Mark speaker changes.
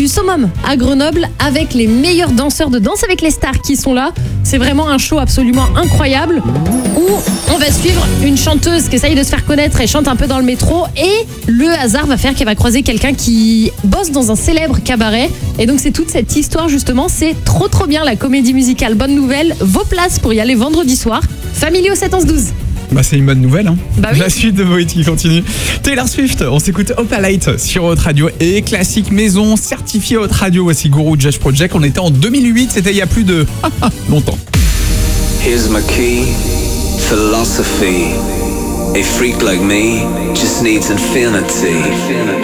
Speaker 1: du summum à Grenoble avec les meilleurs danseurs de Danse avec les stars qui sont là. C'est vraiment un show absolument incroyable où on va suivre une chanteuse qui essaye de se faire connaître et chante un peu dans le métro, et le hasard va faire qu'elle va croiser quelqu'un qui bosse dans un célèbre cabaret, et donc c'est toute cette histoire justement. C'est trop bien la comédie musicale. Bonne nouvelle, vos places pour y aller vendredi soir. Family au 7-11-12.
Speaker 2: Bah c'est une bonne nouvelle hein.
Speaker 1: Bah oui.
Speaker 2: La suite de vos hits qui continue. Taylor Swift, on s'écoute Opalite sur Haute Radio et classique maison certifié Haute Radio. Voici Guru Judge Project. On était en 2008, c'était il y a plus de longtemps.
Speaker 3: Here's my key, philosophy. A freak like me just needs infinity.